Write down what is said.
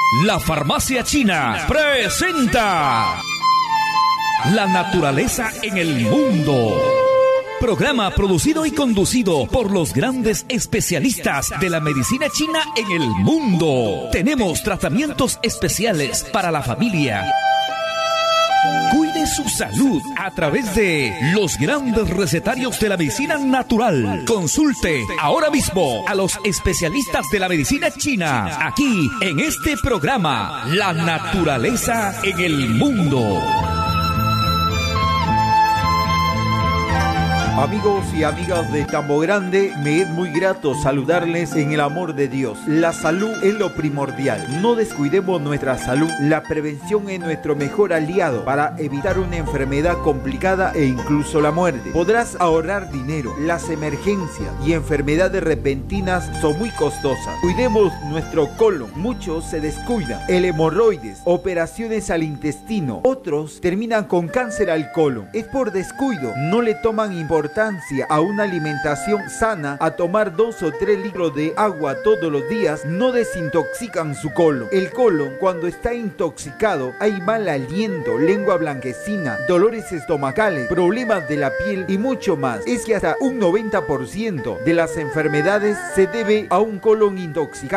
La Farmacia China presenta La naturaleza en el mundo. Programa producido y conducido por los grandes especialistas de la medicina china en el mundo. Tenemos tratamientos especiales para la familia. Cuide su salud a través de los grandes recetarios de la medicina natural. Consulte ahora mismo a los especialistas de la medicina china, aquí en este programa, La naturaleza en el mundo. Amigos y amigas de Tambo Grande, me es muy grato saludarles en el amor de Dios. La salud es lo primordial. No descuidemos nuestra salud. La prevención es nuestro mejor aliado para evitar una enfermedad complicada e incluso la muerte. Podrás ahorrar dinero. Las emergencias y enfermedades repentinas son muy costosas. Cuidemos nuestro colon. Muchos se descuidan. El hemorroides, operaciones al intestino. Otros terminan con cáncer al colon. Es por descuido. No le toman importancia a una alimentación sana, a tomar 2 o 3 litros de agua todos los días, no desintoxican su colon. El colon, cuando está intoxicado, hay mal aliento, lengua blanquecina, dolores estomacales, problemas de la piel y mucho más. Es que hasta un 90% de las enfermedades se debe a un colon intoxicado.